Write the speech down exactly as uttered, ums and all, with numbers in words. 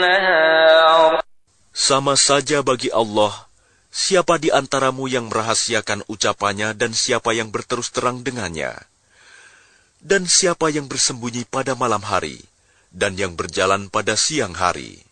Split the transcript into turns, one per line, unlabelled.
النهار
Sama saja bagi Allah, siapa di antaramu yang merahasiakan ucapannya dan siapa yang berterus terang dengannya, dan siapa yang bersembunyi pada malam hari, dan yang berjalan pada siang hari.